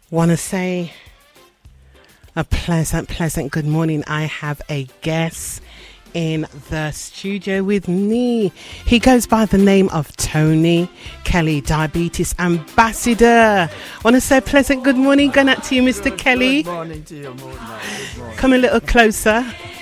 Want to say a pleasant good morning. I have a guest in the studio with me. He goes by the name of Tony Kelly, diabetes ambassador. Want to say pleasant good morning going out to you, Mr. Kelly. Good morning to you, Good morning. Come a little closer.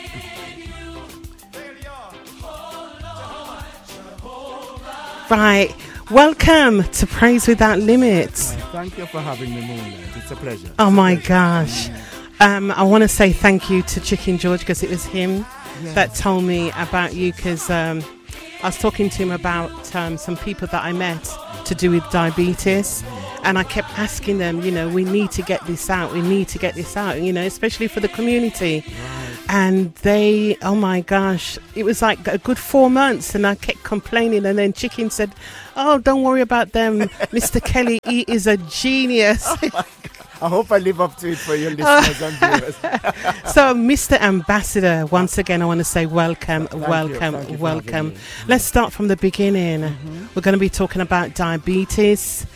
Right. Welcome to Praise Without Limits. Thank you for having me, Moonlight. It's a pleasure. Oh my gosh. I want to say thank you to Chicken George because it was him that told me about you, because I was talking to him about some people that I met to do with diabetes, and I kept asking them, we need to get this out, especially for the community. Right. And they, oh my gosh, it was like a good 4 months, and I kept complaining, and then Chicken said, oh, don't worry about them, Mr. Kelly, he is a genius. I hope I live up to it for your listeners and viewers. So, Mr. Ambassador, once again, I want to say welcome. Thank you Welcome. Let's start from the beginning. We're going to be talking about diabetes.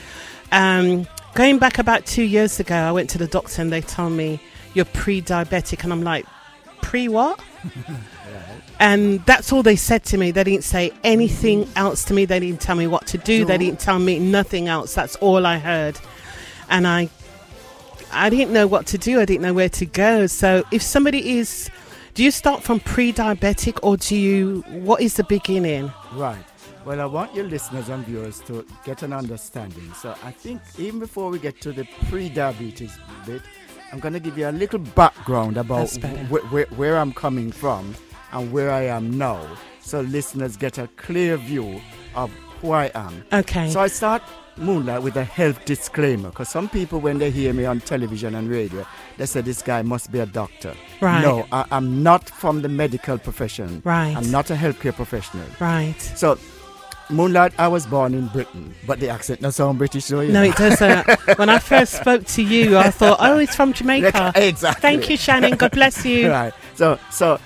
Going back about 2 years ago, I went to the doctor and they told me you're pre-diabetic, and I'm like, pre-what? And that's all they said to me. They didn't say anything else to me. They didn't tell me what to do. They didn't tell me nothing else. That's all I heard. And I didn't know what to do. I didn't know where to go. So if somebody is, do you start from pre-diabetic, or what is the beginning? Right. Well, I want your listeners and viewers to get an understanding. So I think even before we get to the pre-diabetes bit, I'm going to give you a little background about where I'm coming from and where I am now, so listeners get a clear view of who I am. Okay. So I start Moonlight with a health disclaimer, because some people, when they hear me on television and radio, they say this guy must be a doctor. Right. No, I'm not from the medical profession. Right. I'm not a healthcare professional. Right. So, Moonlight, I was born in Britain, but the accent doesn't sound British, so No, it doesn't. When I first spoke to you, I thought, oh, it's from Jamaica. Exactly. Thank you, Shannon. God bless you. Right. So,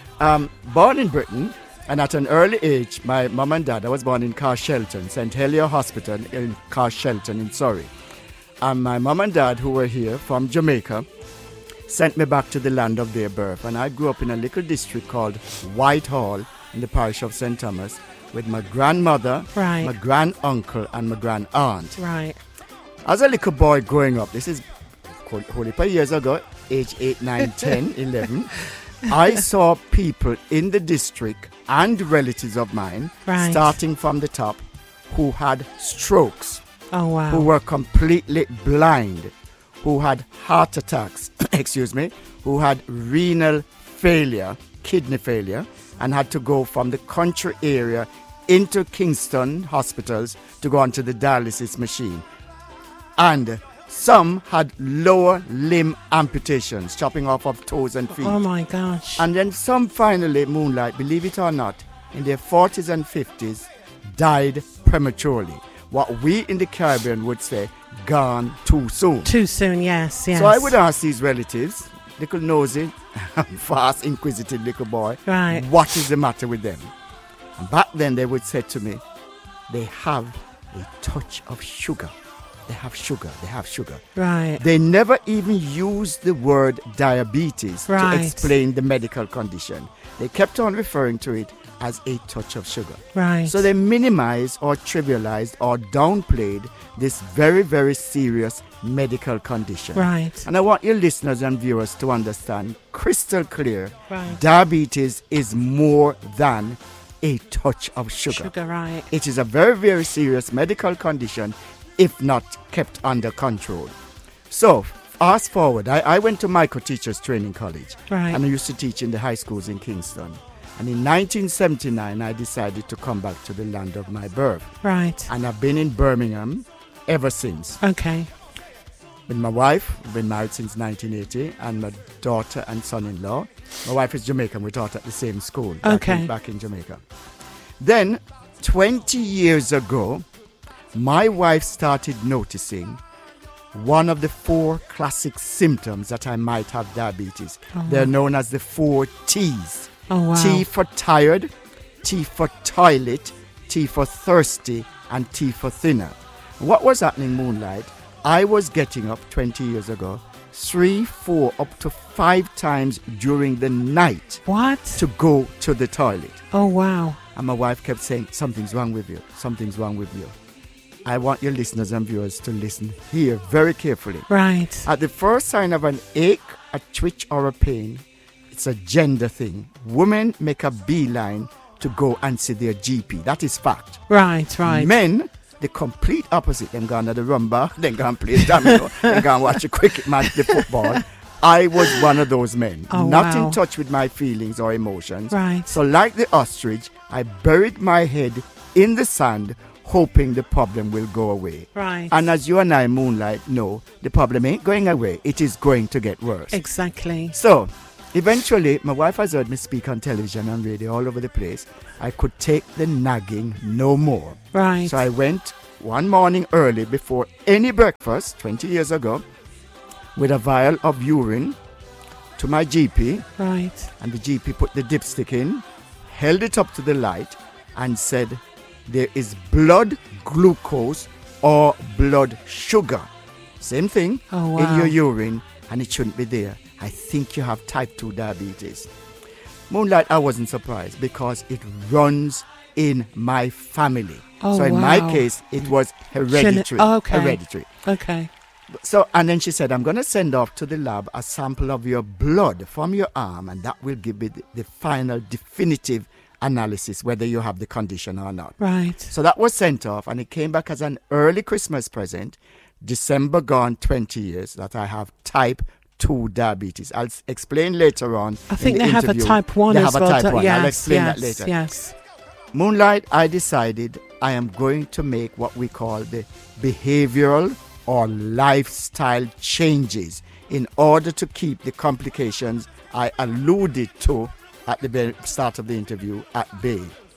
born in Britain, and at an early age, my mum and dad, I was born in Carshalton, St. Helier Hospital in Carshalton in Surrey. And my mum and dad, who were here from Jamaica, sent me back to the land of their birth. And I grew up in a little district called Whitehall in the parish of St. Thomas with my grandmother, my granduncle, and my grandaunt. Right. As a little boy growing up, this is a whole heap of years ago, age 8, 9, 10, 11, I saw people in the district and relatives of mine, starting from the top, who had strokes, oh wow, who were completely blind, who had heart attacks, who had renal failure, kidney failure, and had to go from the country area into Kingston hospitals to go onto the dialysis machine. And some had lower limb amputations, chopping off of toes and feet. Oh my gosh. And then some finally, Moonlight, believe it or not, in their 40s and 50s, died prematurely. What we in the Caribbean would say, gone too soon. Too soon, yes. So I would ask these relatives, little nosy, fast, inquisitive little boy, what is the matter with them? And back then they would say to me, they have a touch of sugar. They have sugar. Right. They never even used the word diabetes to explain the medical condition. They kept on referring to it as a touch of sugar. Right. So they minimized or trivialized or downplayed this very, very serious medical condition. Right. And I want your listeners and viewers to understand crystal clear, diabetes is more than a touch of sugar. It is a very, very serious medical condition if not kept under control. So, fast forward, I went to Micro Teachers Training College, and I used to teach in the high schools in Kingston. And in 1979, I decided to come back to the land of my birth. Right. And I've been in Birmingham ever since. Okay. With my wife, we've been married since 1980, and my daughter and son-in-law. My wife is Jamaican, we taught at the same school back in Jamaica. Then, 20 years ago, my wife started noticing one of the 4 classic symptoms that I might have diabetes. They're known as the 4 T's. T for tired, T for toilet, T for thirsty, and T for thinner. What was happening, Moonlight? I was getting up 20 years ago 3, 4, up to 5 times during the night. What? To go to the toilet. Oh, wow. And my wife kept saying, something's wrong with you. Something's wrong with you. I want your listeners and viewers to listen here very carefully. Right. At the first sign of an ache, a twitch, or a pain, it's a gender thing. Women make a beeline to go and see their GP. That is fact. Right. Men, the complete opposite. Them go to the rumba, then go and play domino, then go and watch a cricket match, the football. I was one of those men, not in touch with my feelings or emotions. Right. So like the ostrich, I buried my head in the sand, hoping the problem will go away. Right. And as you and I, Moonlight, know, the problem ain't going away. It is going to get worse. Exactly. So, eventually, my wife has heard me speak on television and radio all over the place. I could take the nagging no more. Right. So I went one morning early before any breakfast, 20 years ago, with a vial of urine to my GP. Right. And the GP put the dipstick in, held it up to the light, and said, there is blood glucose or blood sugar. Same thing in your urine, and it shouldn't be there. I think you have type 2 diabetes. Moonlight, I wasn't surprised because it runs in my family. So in my case, it was hereditary. Hereditary. Okay. So, and then she said, I'm going to send off to the lab a sample of your blood from your arm, and that will give me the final definitive analysis whether you have the condition or not. Right. So that was sent off, and it came back as an early Christmas present, December gone 20 years, that I have type 2 diabetes. I'll explain later on. I think they have a type 1 as well. They have a type 1. Yes, I'll explain that later. Yes. Moonlight, I decided I am going to make what we call the behavioral or lifestyle changes in order to keep the complications I alluded to at the very start of the interview at bay.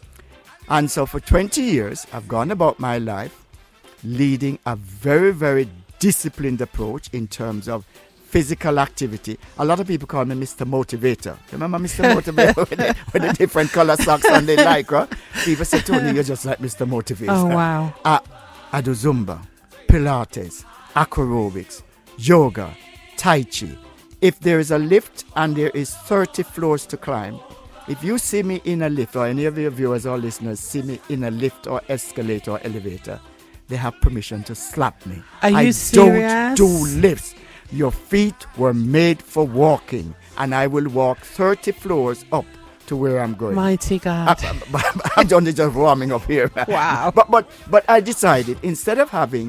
And so for 20 years, I've gone about my life leading a very, very disciplined approach in terms of physical activity. A lot of people call me Mr. Motivator. Remember Mr. Motivator with the different color socks and the lycra? People say, Tony, you're just like Mr. Motivator. Oh, wow. I do Zumba, Pilates, acrobics, yoga, Tai Chi. If there is a lift and there is 30 floors to climb, if you see me in a lift, or any of your viewers or listeners see me in a lift or escalator or elevator, they have permission to slap me. Are you serious? I don't do lifts. Your feet were made for walking, and I will walk 30 floors up to where I'm going. Mighty God. I'm only just warming up here. Wow. But I decided, instead of having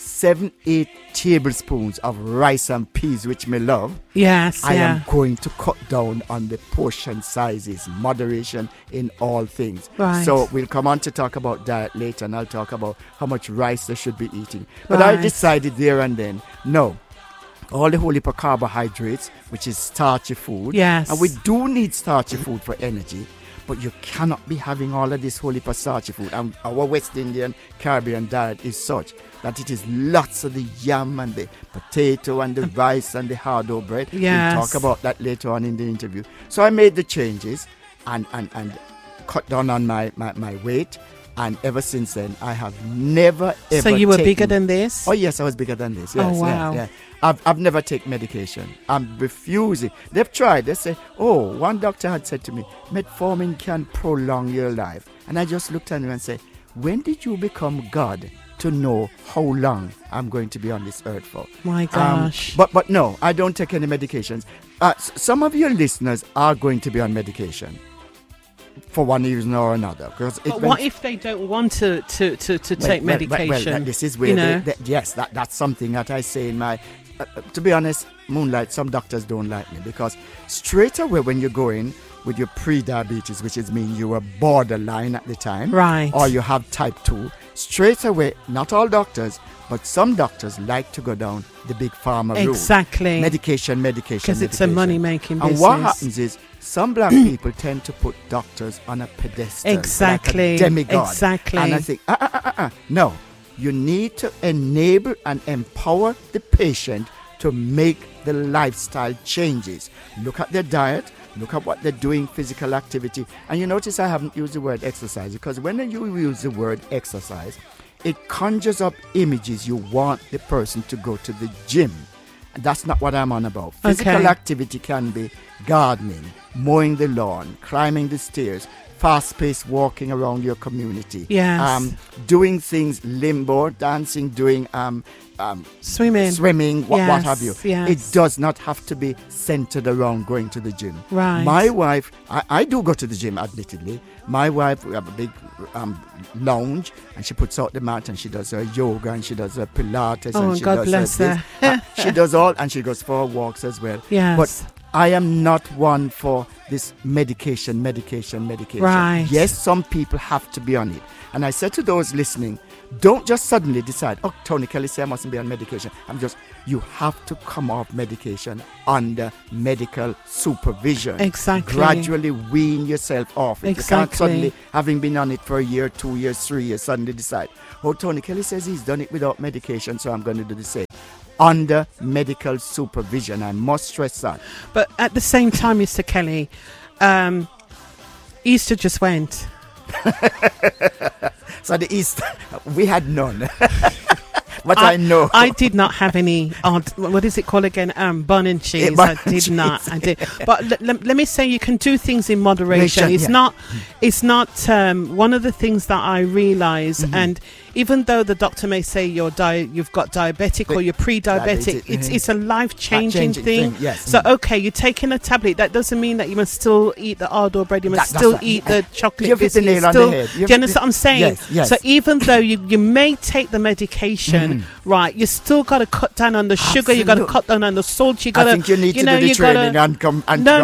7-8 tablespoons of rice and peas, which me love, I am going to cut down on the portion sizes, moderation in all things. Right. So we'll come on to talk about diet later, and I'll talk about how much rice they should be eating. But I decided there and then, no, all the whole heap of carbohydrates, which is starchy food. Yes. And we do need starchy food for energy, but you cannot be having all of this whole heap of starchy food. And our West Indian Caribbean diet is such that it is lots of the yam and the potato and the rice and the hard-dough bread. Yes. We'll talk about that later on in the interview. So I made the changes and cut down on my weight. And ever since then, I have never, ever So you were bigger than this? Oh, yes, I was bigger than this. Yes, oh, wow. Yeah. I've never taken medication. I'm refusing. They've tried. They say, one doctor had said to me, metformin can prolong your life. And I just looked at him and said, when did you become God to know how long I'm going to be on this earth for? My gosh. But no, I don't take any medications. Some of your listeners are going to be on medication for one reason or another. But what if they don't want to take medication? Well, this is where that's something that I say in my... to be honest, Moonlight, some doctors don't like me because straight away when you go in with your pre-diabetes, which is mean you were borderline at the time, right, or you have type 2, straight away, not all doctors, but some doctors like to go down the big pharma route. Exactly. Medication. Because it's a money-making business. And what happens is some black people tend to put doctors on a pedestal. Exactly. Like a demigod. Exactly. And I think, no. You need to enable and empower the patient to make the lifestyle changes. Look at their diet. Look at what they're doing, physical activity. And you notice I haven't used the word exercise because when you use the word exercise, it conjures up images. You want the person to go to the gym. And that's not what I'm on about. Physical activity can be gardening, mowing the lawn, climbing the stairs, fast-paced walking around your community. Yes. Doing things, limbo, dancing, doing swimming, what have you. Yes. It does not have to be centered around going to the gym. Right. My wife, I do go to the gym, admittedly. My wife, we have a big lounge, and she puts out the mat, and she does her yoga, and she does her Pilates, and she God does bless her. she does all, and she goes for walks as well. Yes. But I am not one for this medication. Right. Yes, some people have to be on it. And I said to those listening, don't just suddenly decide, oh, Tony Kelly said I mustn't be on medication. You have to come off medication under medical supervision. Exactly. Gradually wean yourself off it. Exactly. You can't suddenly, having been on it for a year, 2 years, 3 years, suddenly decide, oh, Tony Kelly says he's done it without medication, so I'm going to do the same. Under medical supervision. I must stress that. But at the same time, Mr. Kelly, Easter just went. So the Easter, we had none. But I know. I did not have any, what is it called again? Bun and cheese. I did not. But let me say, you can do things in moderation. It's not one of the things that I realize, and even though the doctor may say you've got diabetic or you're pre-diabetic, it's a life-changing thing. Yes. So, okay, you're taking a tablet. That doesn't mean that you must still eat the hard-boiled bread. You must still eat the chocolate. You've hit the nail on the head. Do you understand what I'm saying? Yes. So even though you may take the medication, right, you still got to cut down on the sugar. You got to cut down on the salt. You got to. I think you need to do the training and come. No.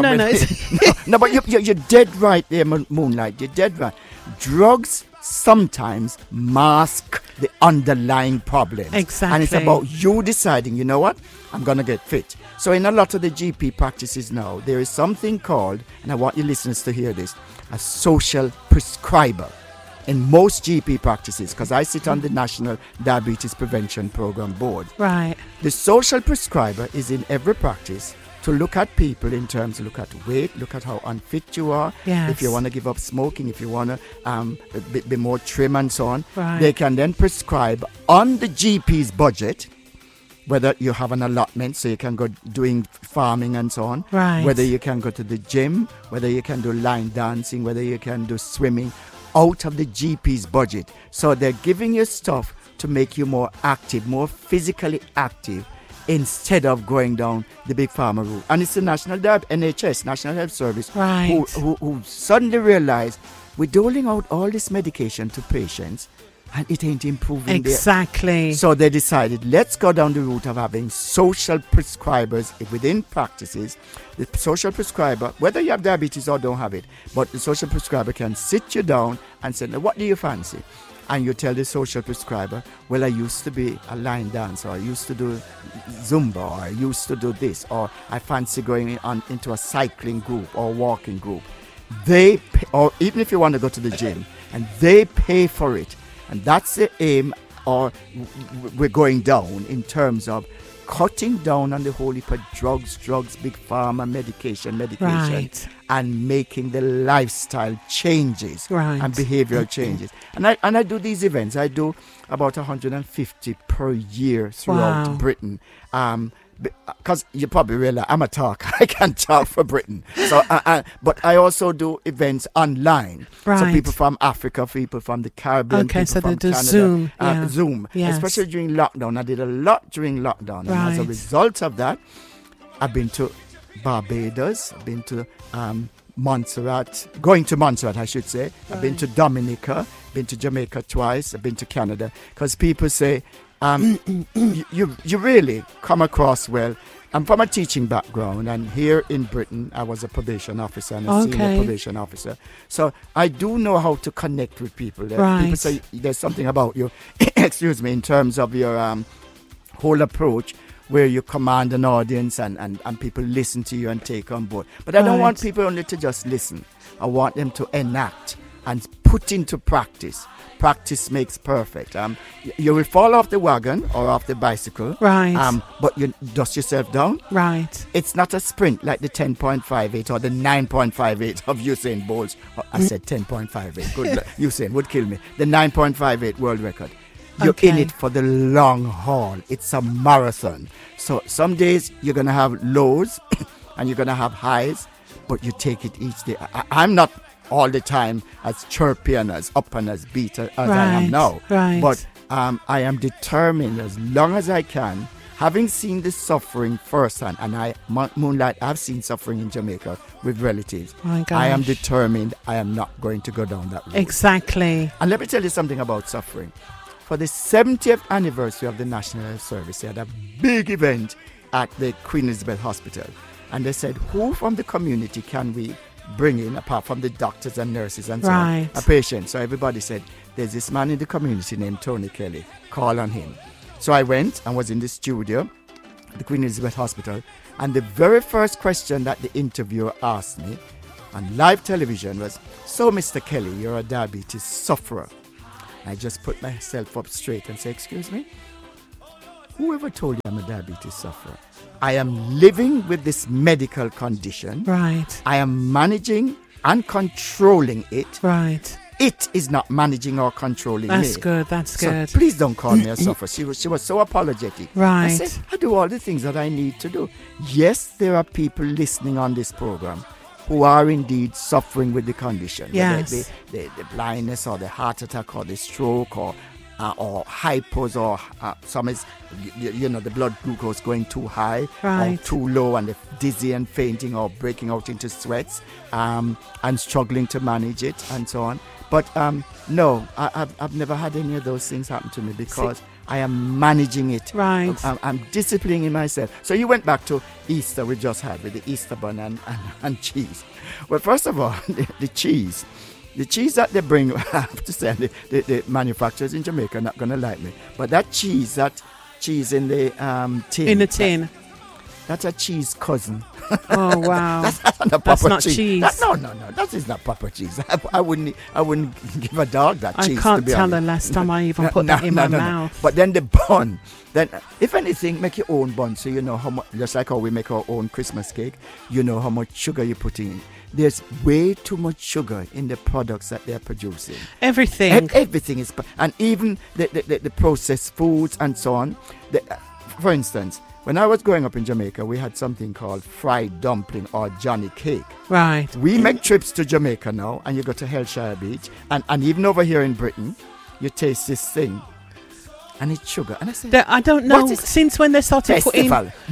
No, but you're dead right there, Moonlight. You're dead right. Drugs sometimes mask the underlying problem. Exactly. And it's about you deciding, you know what, I'm going to get fit. So in a lot of the GP practices now, there is something called, and I want your listeners to hear this, a social prescriber. In most GP practices, because I sit on the National Diabetes Prevention Program Board. Right. The social prescriber is in every practice to look at people in terms of look at weight, look at how unfit you are. Yes. If you want to give up smoking, if you want to be more trim and so on. Right. They can then prescribe on the GP's budget, whether you have an allotment so you can go doing farming and so on. Right. Whether you can go to the gym, whether you can do line dancing, whether you can do swimming, out of the GP's budget. So they're giving you stuff to make you more active, more physically active, instead of going down the big pharma route. And it's the NHS, National Health Service, right, who suddenly realized we're doling out all this medication to patients and it ain't improving. Exactly. So they decided, let's go down the route of having social prescribers within practices. The social prescriber, whether you have diabetes or don't have it, but the social prescriber can sit you down and say, now, what do you fancy? And you tell the social prescriber, well, I used to be a line dancer, or I used to do Zumba, or I used to do this, or I fancy going into a cycling group or walking group. They pay, or even if you want to go to the gym, and they pay for it. And that's the aim, or we're going down in terms of cutting down on the whole heap of drugs, big pharma, medication, right, and making the lifestyle changes, right, and behavioral changes. And I do these events. I do about 150 per year throughout Britain. Because you probably realize I'm a talker. I can talk for Britain. So, but I also do events online. Right. So people from Africa, people from the Caribbean, okay, people so from they do Canada, Zoom. Zoom, yes, especially during lockdown. I did a lot during lockdown. Right. And as a result of that, I've been to Barbados, I've been to Montserrat, going to Montserrat, I should say. Right. I've been to Dominica, been to Jamaica twice, I've been to Canada. Because people say, you really come across well. I'm from a teaching background, and here in Britain, I was a probation officer and a senior probation officer. So I do know how to connect with people. Right. People say there's something about you, excuse me, in terms of your whole approach, where you command an audience and people listen to you and take on board. But I don't want people only to just listen. I want them to enact and put into practice. Practice makes perfect. You will fall off the wagon or off the bicycle. Right. But you dust yourself down. Right. It's not a sprint like the 10.58 or the 9.58 of Usain Bolt. I said 10.58. Good luck. Usain would kill me. The 9.58 world record. You're in it for the long haul. It's a marathon. So some days you're going to have lows and you're going to have highs, but you take it each day. I'm not all the time as chirpy and as up and as beat as I am now. Right. But I am determined as long as I can, having seen the suffering firsthand, and Moonlight, I've seen suffering in Jamaica with relatives. I am determined I am not going to go down that road. Exactly. And let me tell you something about suffering. For the 70th anniversary of the National Health Service, they had a big event at the Queen Elizabeth Hospital. And they said, who from the community can we bring in, apart from the doctors and nurses and so on, a patient? So everybody said, there's this man in the community named Tony Kelly. Call on him. So I went and was in the studio at the Queen Elizabeth Hospital. And the very first question that the interviewer asked me on live television was, so Mr. Kelly, you're a diabetes sufferer. I just put myself up straight and say, excuse me? Whoever told you I'm a diabetes sufferer? I am living with this medical condition. Right. I am managing and controlling it. Right. It is not managing or controlling me. That's good. So please don't call me a sufferer. She was so apologetic. Right. I said, I do all the things that I need to do. Yes, there are people listening on this program who are indeed suffering with the condition. Yes. The blindness or the heart attack or the stroke or hypos or some is, the blood glucose going too high or too low and dizzy and fainting or breaking out into sweats and struggling to manage it and so on. But no, I've never had any of those things happen to me because I am managing it. Right. I'm disciplining myself. So you went back to Easter we just had with the Easter bun and cheese. Well, first of all, the cheese. The cheese that they bring, I have to say, the manufacturers in Jamaica are not going to like me. But that cheese in the tin. In the tin. That's a cheese cousin. Oh, wow. That's not cheese. No. That is not proper cheese. I wouldn't give a dog that cheese. I can't tell the last time I even put that in my mouth. But then the bun, then if anything, make your own bun so you know how much, just like how we make our own Christmas cake, you know how much sugar you put in. There's way too much sugar in the products that they're producing. Everything. Everything is, and even the processed foods and so on. For instance, when I was growing up in Jamaica, we had something called fried dumpling or Johnny cake. Right. We make trips to Jamaica now, and you go to Hellshire Beach, and even over here in Britain, you taste this thing, and it's sugar. And I said, I don't know since when they started putting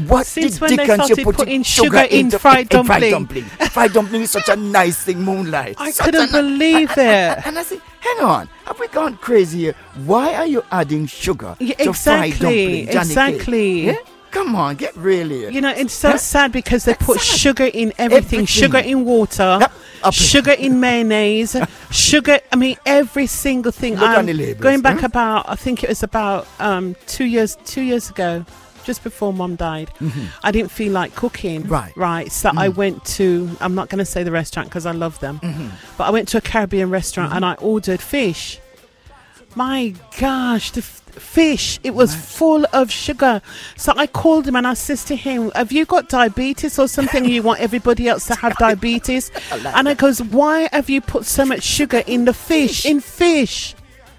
sugar in fried dumpling. Fried dumpling is such a nice thing, Moonlight. I couldn't believe it. And I said, hang on, have we gone crazy here? Why are you adding sugar to fried dumpling, Johnny Exactly. cake? Yeah? Come on, get real here. It's so sad because they put sugar in everything. Sugar in water, sugar in mayonnaise, sugar. I mean, every single thing. Look on the labels, going back about, I think it was about 2 years ago, just before Mom died. Mm-hmm. I didn't feel like cooking. Right. So I went to, I'm not going to say the restaurant because I love them, but I went to a Caribbean restaurant and I ordered fish. My gosh, the fish, it was full of sugar. So I called him and I said to him, have you got diabetes or something? You want everybody else to have diabetes? And I goes, why have you put so much sugar in the fish? In fish.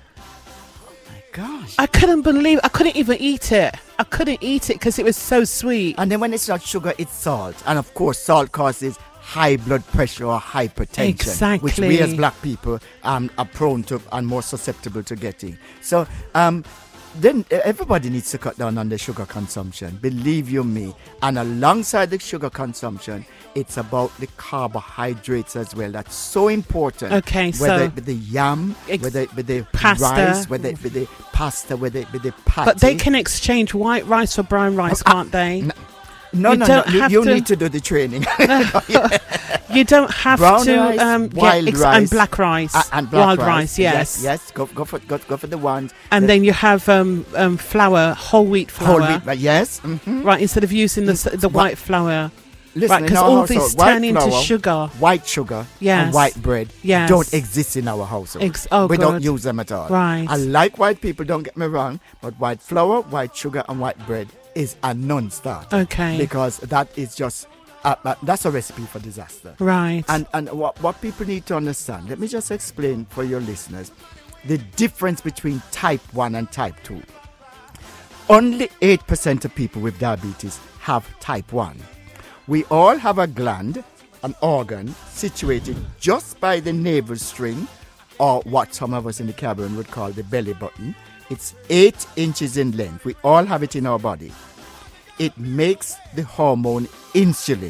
Oh my gosh. I couldn't even eat it. I couldn't eat it because it was so sweet. And then when it's not sugar, it's salt. And of course, salt causes high blood pressure or hypertension, exactly, which we as black people are prone to and more susceptible to getting. So then everybody needs to cut down on the sugar consumption, believe you me. And alongside the sugar consumption, it's about the carbohydrates as well. That's so important. Okay, whether it be the yam, whether it be the pasta, rice, whether it be the pasta, whether it be the patty. But they can exchange white rice for brown rice, can't they? No. You need to do the training. You don't have brown to. Rice, wild rice, and black rice. And black wild rice, yes. Yes. Go for the ones. And then you have flour, whole wheat flour. Whole wheat, yes. Mm-hmm. Right, instead of using the white flour. Listen, right, because all this turn into sugar. White sugar and white bread don't exist in our household. We don't use them at all. Right. I like white people, don't get me wrong, but white flour, white sugar and white bread is a non-starter. Okay. Because that is just, that's a recipe for disaster. Right. And what people need to understand, let me just explain for your listeners. the difference between type 1 and type 2. Only 8% of people with diabetes have type 1. We all have a gland, an organ, situated just by the navel string, or what some of us in the Caribbean would call the belly button. It's 8 inches in length. We all have it in our body. It makes the hormone insulin.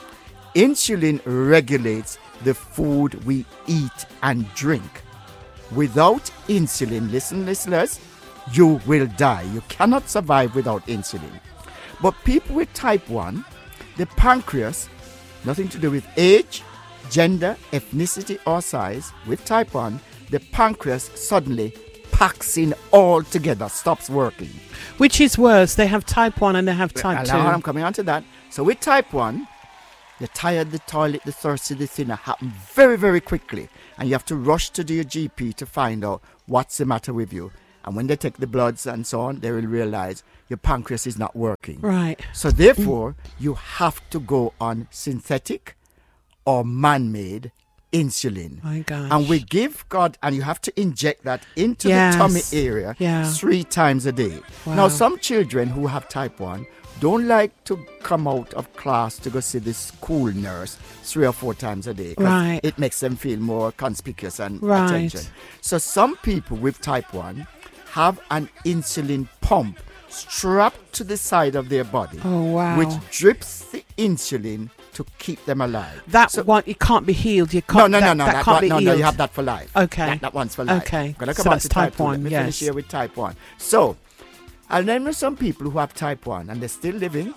Insulin regulates the food we eat and drink. Without insulin, listen, listeners, you will die. You cannot survive without insulin. But people with type 1, the pancreas, nothing to do with age, gender, ethnicity, or size, with type 1, the pancreas suddenly packs in all together, stops working. Which is worse? They have type 1 and they have type 2. I'm coming on to that. So with type 1, the tired, the toilet, the thirsty, the thinner happen very, very quickly. And you have to rush to your GP to find out what's the matter with you. And when they take the bloods and so on, they will realize your pancreas is not working. Right. So therefore, you have to go on synthetic or man-made insulin. My gosh. And we give God, and you have to inject that into the tummy area 3 times a day. Wow. Now, some children who have type 1 don't like to come out of class to go see the school nurse 3 or 4 times a day. Right. It makes them feel more conspicuous and attention. So some people with type 1 have an insulin pump strapped to the side of their body, which drips the insulin to keep them alive. One, it can't be healed. You can't. No, That can't be healed. No, you have that for life. Okay. That one's for life. Okay. I'm going to come So on that's to type 1. Let me finish here with type 1. So, I'll name you some people who have type 1 and they're still living.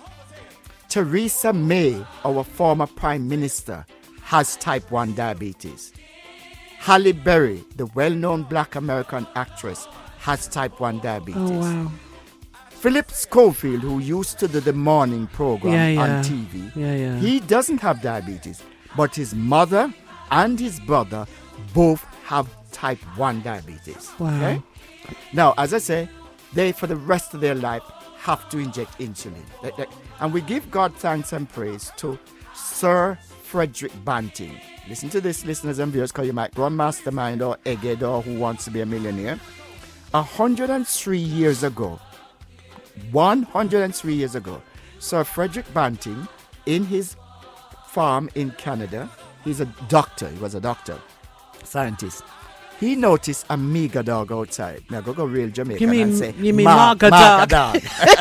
Theresa May, our former Prime Minister, has type 1 diabetes. Halle Berry, the well-known black American actress, has type 1 diabetes. Oh, wow. Philip Schofield, who used to do the morning program on TV, he doesn't have diabetes, but his mother and his brother both have type 1 diabetes. Wow. Okay? Now, as I say, they, for the rest of their life, have to inject insulin. And we give God thanks and praise to Sir Frederick Banting. Listen to this, listeners and viewers, because you might run Mastermind or Egghead or Who Wants to Be a Millionaire. 103 years ago, Sir Frederick Banting, in his farm in Canada, he was a doctor, scientist. He noticed a Miga dog outside. Now go real Jamaican and say, you mean Marga dog.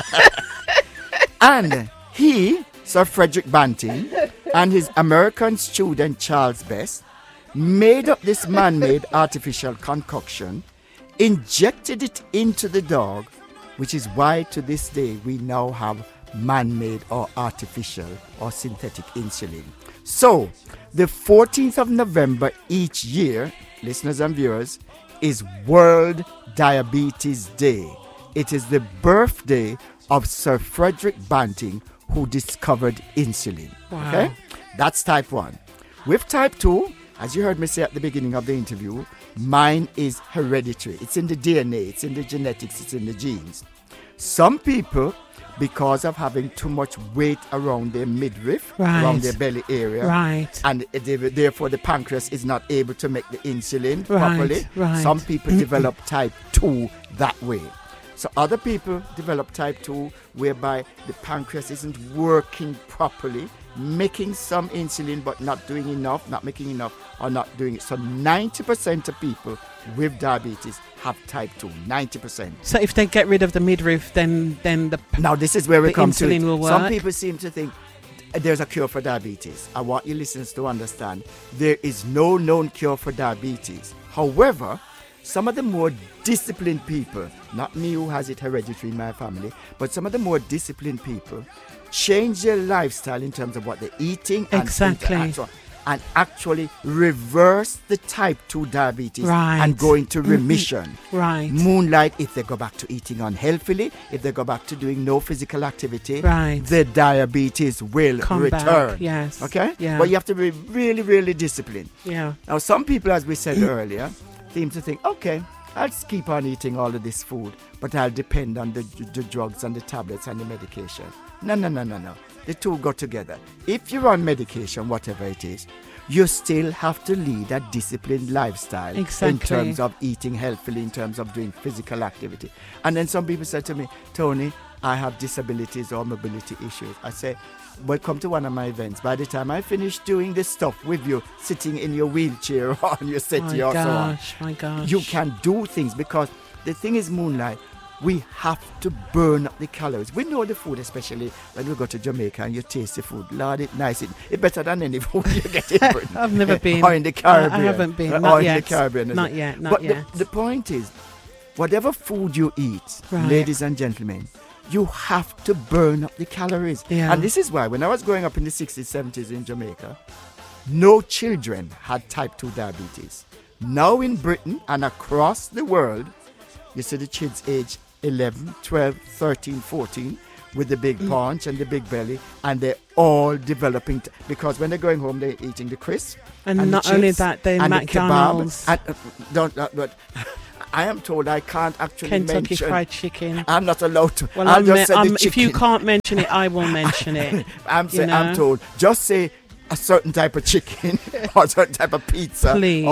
And he, Sir Frederick Banting, and his American student Charles Best, made up this man-made artificial concoction, injected it into the dog, which is why to this day we now have man-made or artificial or synthetic insulin. So, the 14th of November each year, listeners and viewers, is World Diabetes Day. It is the birthday of Sir Frederick Banting, who discovered insulin. Wow. Okay? That's type 1. With type 2, as you heard me say at the beginning of the interview, mine is hereditary. It's in the DNA, it's in the genetics, it's in the genes. Some people, because of having too much weight around their midriff, around their belly area, and therefore the pancreas is not able to make the insulin properly, some people develop type 2 that way. So other people develop type 2 whereby the pancreas isn't working properly, making some insulin but not doing enough, not making enough, or not doing it. So 90% of people with diabetes have type 2, 90%. So if they get rid of the midriff, then the now this is where we come to it. Will work. Some people seem to think there's a cure for diabetes. I want you listeners to understand there is no known cure for diabetes. However, some of the more disciplined people, not me who has it hereditary in my family, but some of the more disciplined people change their lifestyle in terms of what they're eating and actually reverse the type 2 diabetes and go into remission. Moonlight, if they go back to eating unhealthily, if they go back to doing no physical activity, the diabetes will return. Yes. Okay? Yeah. But you have to be really, really disciplined. Yeah. Now, some people, as we said earlier, seem to think, okay, I'll keep on eating all of this food, but I'll depend on the drugs and the tablets and the medication. No. The two go together. If you're on medication, whatever it is, you still have to lead a disciplined lifestyle in terms of eating healthily, in terms of doing physical activity. And then some people say to me, Tony, I have disabilities or mobility issues. I say, well, come to one of my events. By the time I finish doing this stuff with you, sitting in your wheelchair or on your settee or so on, my gosh. you can do things, because the thing is, Moonlight, we have to burn up the calories. We know the food, especially when we go to Jamaica and you taste the food. Lord, it's nice. It's better than any food you get in Britain. I've never been. Or in the Caribbean. I haven't been. Not yet. In the Caribbean. Not yet. But the point is, whatever food you eat, ladies and gentlemen, you have to burn up the calories. Yeah. And this is why, when I was growing up in the 60s, 70s in Jamaica, no children had type 2 diabetes. Now in Britain and across the world, you see the kids age 11, 12, 13, 14 with the big paunch and the big belly, and they're all developing because when they're going home, they're eating the crisp. And not only that, they're McDonald's. But I am told I can't actually Kentucky mention Fried Chicken. I'm not allowed to. Well, I'll just say the chicken. if you can't mention it, I will mention it. I'm told, just say a certain type of chicken or a certain type of pizza. Please.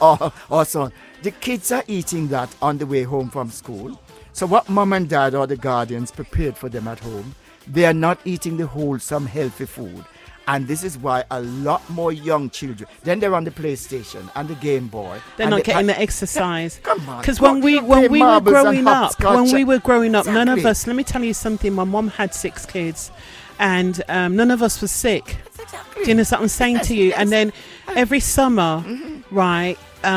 Or so on. The kids are eating that on the way home from school. So what mom and dad or the guardians prepared for them at home, they are not eating the wholesome, healthy food. And this is why a lot more young children, then they're on the PlayStation and the Game Boy. They're not getting the exercise. Come on. Because when we were growing up, exactly. none of us, let me tell you something, my mom had 6 kids and none of us was sick. Exactly. Do you know what I'm saying to you? And then every summer, right,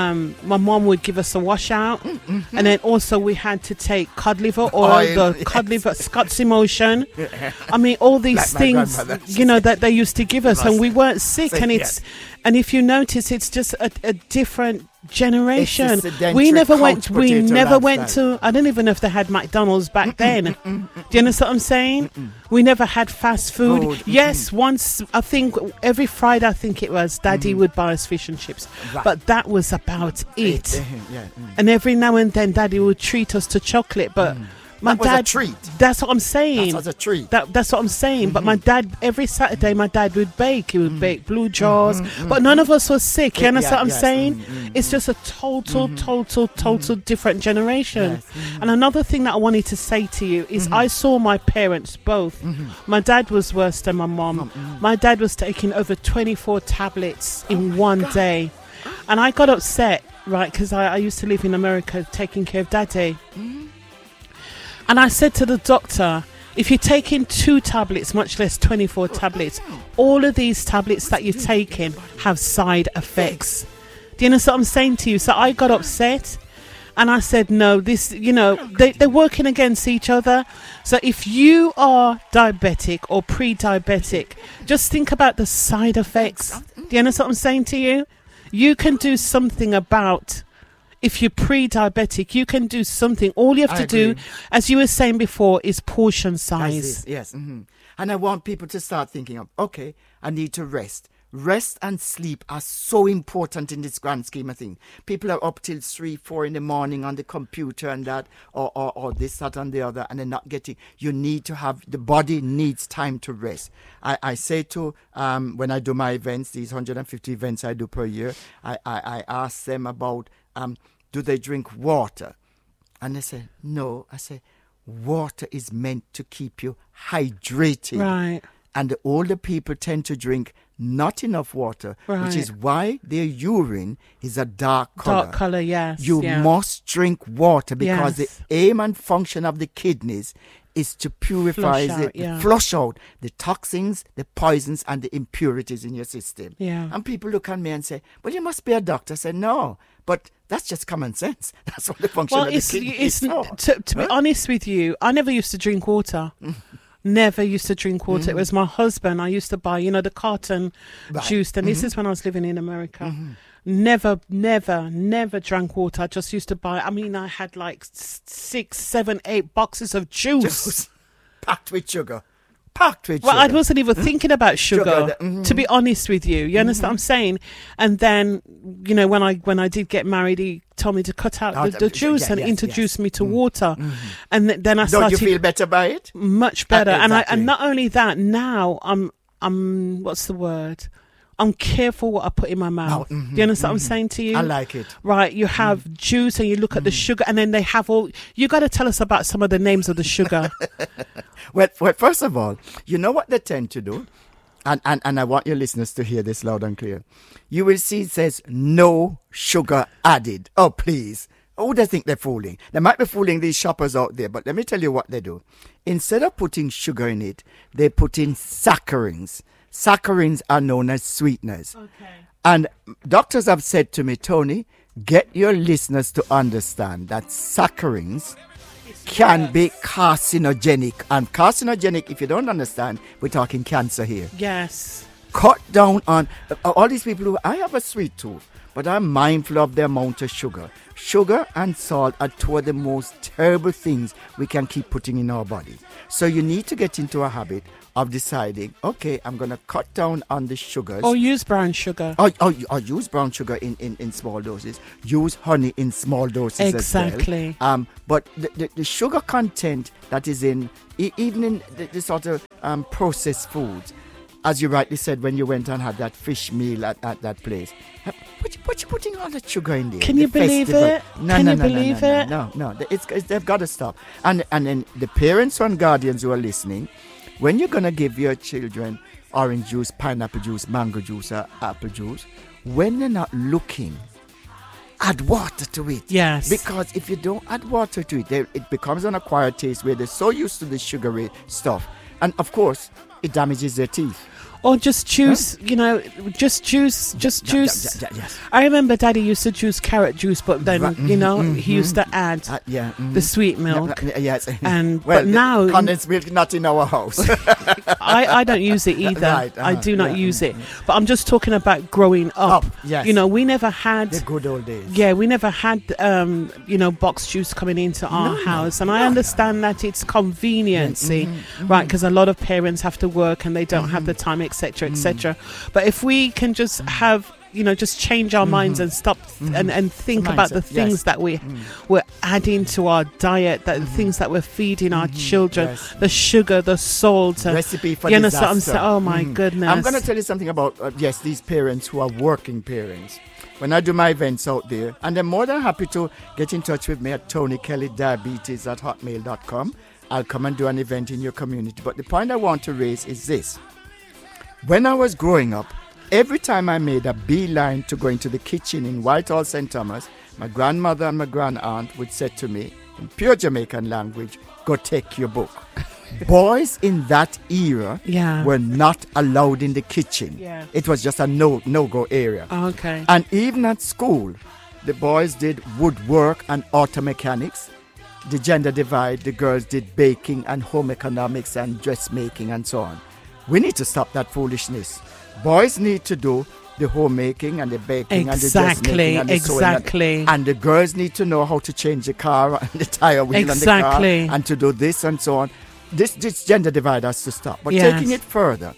my mom would give us a washout, and then also we had to take cod liver oil, cod liver, Scott's Emotion. I mean, all these like things, you know, that they used to give us, and we weren't sick. And if you notice, it's just a different generation. We never went to. I don't even know if they had McDonald's back then. Do you understand what I'm saying? We never had fast food. Yes, once, I think every Friday, I think it was, Daddy would buy us fish and chips, but that was about it. And every now and then Daddy would treat us to chocolate, but my dad, was a treat. That's what I'm saying. That was a treat. That's what I'm saying. But my dad, every Saturday, my dad would bake. He would bake blue jaws. But none of us was sick. You understand what I'm saying? It's just a total different generation. And another thing that I wanted to say to you is I saw my parents both. My dad was worse than my mom. My dad was taking over 24 tablets in one day. And I got upset, right, because I used to live in America taking care of Daddy. And I said to the doctor, if you're taking 2 tablets, much less 24 tablets, all of these tablets that you're taking have side effects. Do you know what I'm saying to you? So I got upset and I said, no, this, you know, they're working against each other. So if you are diabetic or pre-diabetic, just think about the side effects. Do you know what I'm saying to you? You can do something about. If you're pre-diabetic, you can do something. All you have to do, as you were saying before, is portion size. Yes. And I want people to start thinking of, okay, I need to rest. Rest and sleep are so important in this grand scheme of things. People are up till 3, 4 in the morning on the computer and that, or this, that, and the other, and they're not getting. You need to have, the body needs time to rest. I say to, when I do my events, these 150 events I do per year, I ask them about, do they drink water? And they say, no. I say, water is meant to keep you hydrated. Right. And the older people tend to drink not enough water, which is why their urine is a dark color. Dark color, yes. You must drink water because the aim and function of the kidneys is to purify flush out the toxins, the poisons, and the impurities in your system. Yeah. And people look at me and say, well, you must be a doctor. I say, no, but that's just common sense. That's what the function of the kidney is for. To be honest with you, I never used to drink water. Never used to drink water. It was my husband. I used to buy, the carton juice. And this is when I was living in America. Never drank water. I just used to buy. I mean, I had like 6, 7, 8 boxes of juice packed with sugar. packed with sugar. Well, I wasn't even thinking about sugar. To be honest with you. You understand what I'm saying? And then, you know, when I did get married, he told me to cut out the juice and introduce me to water. And then I started. Don't you feel better by it? Much better. And not only that, now I'm what's the word? I'm careful what I put in my mouth. Do you understand what I'm saying to you? I like it. Right, you have juice and you look at the sugar, and then they have all... You got to tell us about some of the names of the sugar. well, first of all, you know what they tend to do? And I want your listeners to hear this loud and clear. You will see it says, no sugar added. Oh, please. Who they think they're fooling? They might be fooling these shoppers out there, but let me tell you what they do. Instead of putting sugar in it, they put in saccharins. Saccharins are known as sweeteners. Okay. And doctors have said to me, Tony, get your listeners to understand that saccharins can be carcinogenic. And carcinogenic, if you don't understand, we're talking cancer here. Yes. Cut down on all these people who, I have a sweet tooth, but I'm mindful of the amount of sugar. Sugar and salt are two of the most terrible things we can keep putting in our body. So you need to get into a habit of deciding, okay, I'm going to cut down on the sugars. Or use brown sugar. Or use brown sugar in small doses. Use honey in small doses exactly. as well. But the sugar content that is in, even in the sort of processed foods, as you rightly said when you went and had that fish meal at that place, what you putting all that sugar in there? Can you believe it? No. They've got to stop. And then the parents and guardians who are listening, when you're going to give your children orange juice, pineapple juice, mango juice, or apple juice, when they're not looking, add water to it. Yes. Because if you don't add water to it, it becomes an acquired taste where they're so used to the sugary stuff. And of course, it damages their teeth. Or just juice, you know, just juice. Yes. I remember Daddy used to juice carrot juice, but then, you know, he used to add the sweet milk. Yes. But now... Condensed milk not in our house. I don't use it either. Right, I do not use it. But I'm just talking about growing up. Yes. You know, we never had... The good old days. Yeah, we never had, you know, box juice coming into our house. And I understand that it's conveniency, right? Because a lot of parents have to work and they don't have the time, etc. But if we can just have, you know, just change our minds and stop and think about the things that we're adding to our diet, the things that we're feeding our children, the sugar, the salt. Recipe for you disaster. I'm saying? Oh my goodness. I'm going to tell you something about, these parents who are working parents. When I do my events out there, and they're more than happy to get in touch with me at TonyKellyDiabetes@hotmail.com. I'll come and do an event in your community. But the point I want to raise is this. When I was growing up, every time I made a beeline to go into the kitchen in Whitehall, St. Thomas, my grandmother and my grand-aunt would say to me, in pure Jamaican language, go take your book. Boys in that era were not allowed in the kitchen. Yeah. It was just a no-go area. Okay. And even at school, the boys did woodwork and auto mechanics. The gender divide, the girls did baking and home economics and dressmaking and so on. We need to stop that foolishness. Boys need to do the homemaking and the baking and the dressmaking and the sewing. And the girls need to know how to change the car and the tire wheel and the car and to do this and so on. This gender divide has to stop. But taking it further,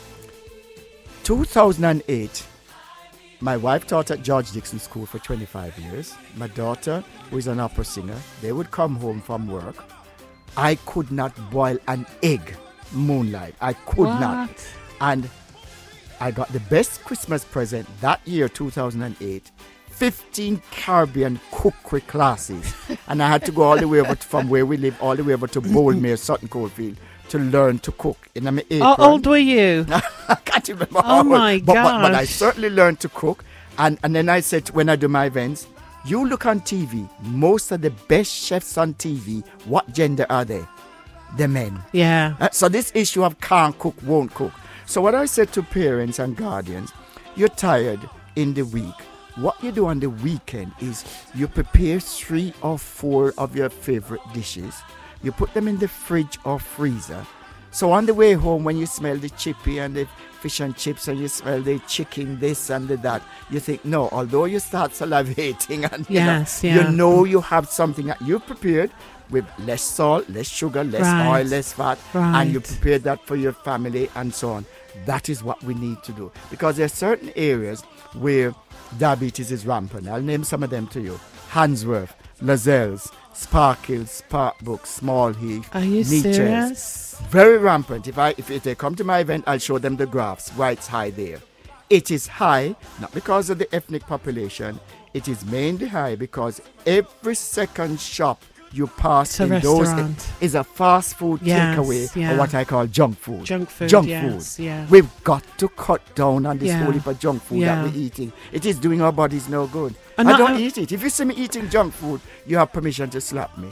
2008, my wife taught at George Dixon School for 25 years. My daughter, who is an opera singer, they would come home from work. I could not boil an egg moonlight. I could not. And I got the best Christmas present that year, 2008, 15 Caribbean cookery classes. And I had to go all the way over from where we live, all the way over to Boldmere, Sutton Coldfield, to learn to cook. In my apron. How old were you? I can't remember how old. My gosh. But I certainly learned to cook. And then I said, when I do my events, you look on TV, most of the best chefs on TV, what gender are they? The men. Yeah. So this issue of can't cook, won't cook. So what I said to parents and guardians, you're tired in the week. What you do on the weekend is you prepare 3 or 4 of your favorite dishes. You put them in the fridge or freezer. So on the way home, when you smell the chippy and the fish and chips and you smell the chicken, this and the that, you think, no, although you start salivating and you know you have something that you've prepared, with less salt, less sugar, less oil, less fat, and you prepare that for your family and so on. That is what we need to do, because there are certain areas where diabetes is rampant. I'll name some of them to you: Handsworth, Lozells, Sparkhill, Sparkbrook, Small Heath. Are you serious? Very rampant. If they come to my event, I'll show them the graphs why it's high there. It is high not because of the ethnic population. It is mainly high because every second shop you pass in those is a fast food takeaway, or what I call junk food. Junk food. Yeah. We've got to cut down on this whole heap of junk food that we're eating. It is doing our bodies no good. And I don't eat it. If you see me eating junk food, you have permission to slap me.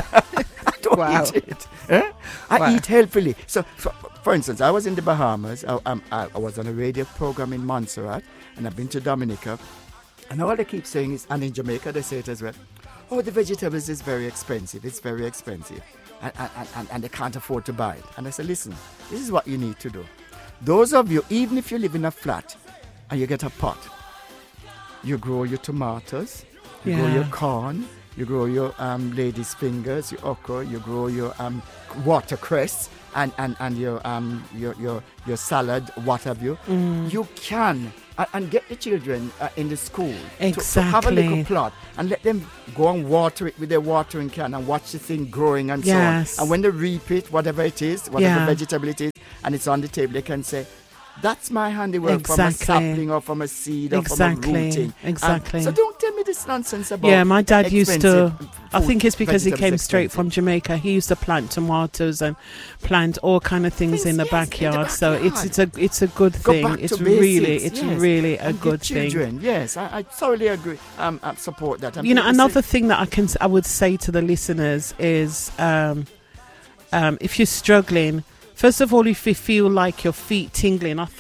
I don't eat it. I eat healthily. So, for instance, I was in the Bahamas. I was on a radio program in Montserrat, and I've been to Dominica. And all they keep saying is, and in Jamaica they say it as well, oh, the vegetables is very expensive. It's very expensive. And they can't afford to buy it. And I said, listen, this is what you need to do. Those of you, even if you live in a flat and you get a pot, you grow your tomatoes, you grow your corn, you grow your lady's fingers, your okra, you grow your watercress and your salad, what have you. You can and get the children in the school to have a little plot and let them go and water it with their watering can and watch the thing growing and so on. And when they reap it, whatever it is, whatever vegetable it is, and it's on the table, they can say, that's my handiwork from a sapling or from a seed or from a rooting. Exactly. So don't tell me this nonsense about my dad used to, I think it's because he came straight from Jamaica. He used to plant tomatoes and plant all kind of things in the backyard. So it's a good thing. It's really a good thing. Yes, I thoroughly agree. I support that. Another thing that I would say to the listeners is if you're struggling, first of all, if you feel like your feet tingling, I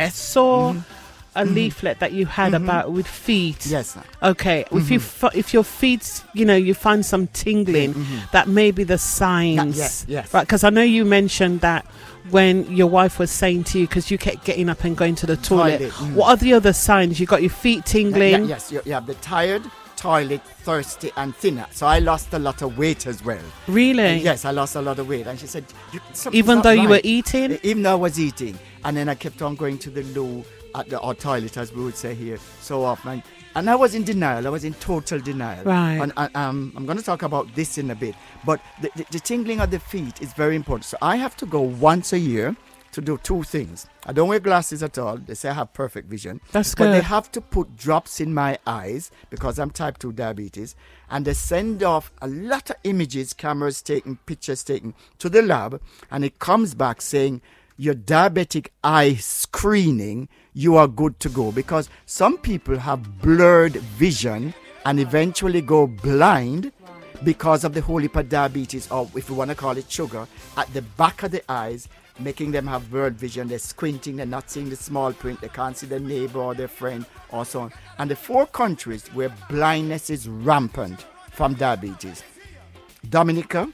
saw a leaflet that you had about with feet. Yes. Okay. If your feet, you find some tingling, that may be the signs. Yes. Right. Because I know you mentioned that when your wife was saying to you, because you kept getting up and going to the toilet. What are the other signs? You got your feet tingling. Yes. You have the tired, toilet, thirsty and thinner. So I lost a lot of weight as well. Really? Yes, I lost a lot of weight. And she said, even though you were eating? Even though I was eating. And then I kept on going to the loo, or toilet as we would say here, so often. And I was in denial. I was in total denial. Right. And I'm going to talk about this in a bit. But the tingling of the feet is very important. So I have to go once a year to do two things. I don't wear glasses at all. They say I have perfect vision. That's good. But they have to put drops in my eyes because I'm type 2 diabetes. And they send off a lot of images, cameras taken, pictures taken to the lab. And it comes back saying, your diabetic eye screening, you are good to go. Because some people have blurred vision and eventually go blind because of the whole heap of diabetes, or if you want to call it sugar, at the back of the eyes, making them have blurred vision. They're squinting, they're not seeing the small print, they can't see their neighbor or their friend or so on. And the 4 countries where blindness is rampant from diabetes: Dominica,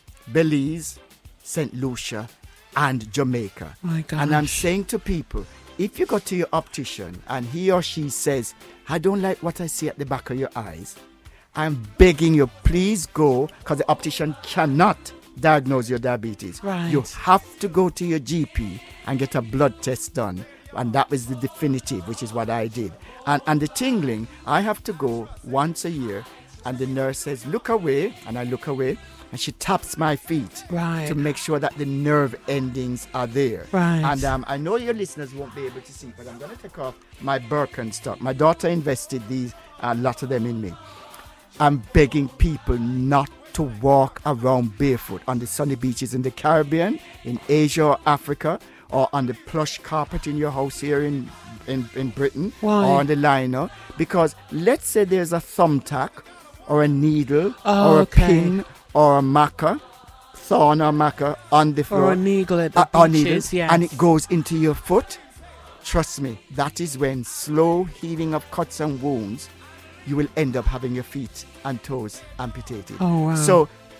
Belize, St. Lucia and Jamaica. My gosh. And I'm saying to people, if you go to your optician and he or she says, I don't like what I see at the back of your eyes, I'm begging you, please go, because the optician cannot diagnose your diabetes. Right. You have to go to your GP and get a blood test done. And that was the definitive, which is what I did. And the tingling, I have to go once a year. And the nurse says, look away. And I look away. And she taps my feet to make sure that the nerve endings are there. Right. And I know your listeners won't be able to see, but I'm going to take off my Birkenstock. My daughter invested a lot of them in me. I'm begging people not to walk around barefoot on the sunny beaches in the Caribbean, in Asia or Africa, or on the plush carpet in your house here in Britain. Why? Or on the liner. Because let's say there's a thumbtack or a needle or a pin or a maca, thorn or maca on the floor. Or a needle at the beaches, yes. And it goes into your foot. Trust me, that is when slow healing of cuts and wounds, you will end up having your feet and toes amputated. Oh, wow. So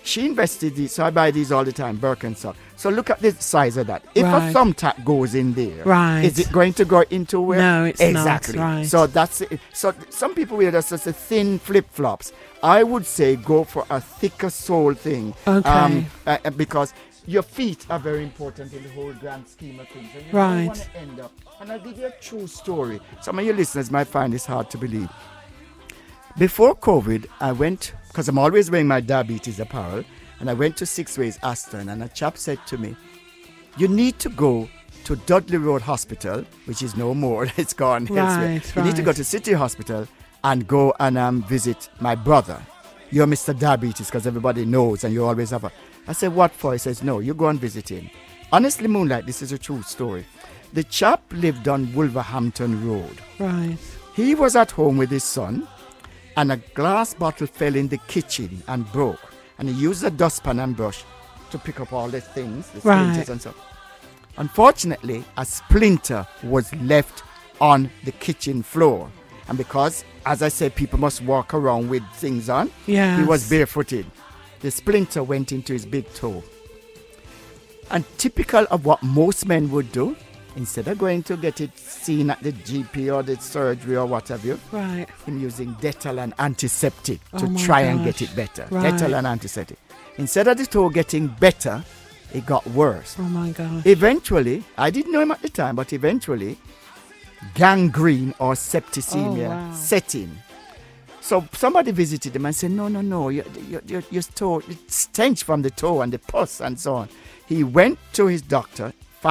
she invested these, so I buy these all the time, Birkenstock. So look at the size of that. If a thumbtack goes in there, is it going to go into where? No, it's exactly. not. Right. So that's it. So some people wear just a thin flip-flops. I would say go for a thicker sole thing. Okay. Because your feet are very important in the whole grand scheme of things. And you don't want to end up. And I'll give you a true story. Some of your listeners might find this hard to believe. Before COVID, I went, because I'm always wearing my diabetes apparel, and I went to Six Ways Aston, and a chap said to me, you need to go to Dudley Road Hospital, which is no more, it's gone elsewhere. You need to go to City Hospital and go and visit my brother. You're Mr. Diabetes, because everybody knows, and you always have a... I said, what for? He says, no, you go and visit him. Honestly, Moonlight, this is a true story. The chap lived on Wolverhampton Road. Right. He was at home with his son, and a glass bottle fell in the kitchen and broke. And he used a dustpan and brush to pick up all the things, the splinters and stuff. Unfortunately, a splinter was left on the kitchen floor. And because, as I said, people must walk around with things on, he was barefooted. The splinter went into his big toe. And typical of what most men would do, instead of going to get it seen at the GP or the surgery or whatever, him using Dettol and antiseptic to try and get it better. Dettol and antiseptic. Instead of the toe getting better, it got worse. Oh my God. Eventually, I didn't know him at the time, but eventually, gangrene or septicemia set in. So somebody visited him and said, no, your toe, it stench from the toe and the pus and so on. He went to his doctor.